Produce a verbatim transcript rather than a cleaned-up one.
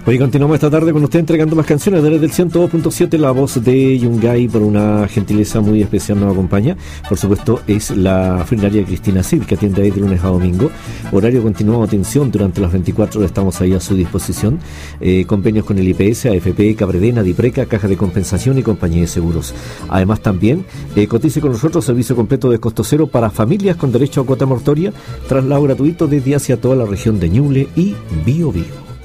Hoy continuamos esta tarde con usted entregando más canciones desde el ciento dos punto siete. La voz de Yungay, por una gentileza muy especial, nos acompaña. Por supuesto, es la veterinaria Cristina Cid, que atiende ahí de lunes a domingo. Horario continuado, atención durante las veinticuatro horas, estamos ahí a su disposición. Eh, convenios con el I P S, A F P, Cabredena, Dipreca, Caja de Compensación y Compañía de Seguros. Además también, eh, cotice con nosotros servicio completo de costo cero para familias con derecho a cuota mortoria, traslado gratuito desde hacia toda la región de Ñuble y Biobío.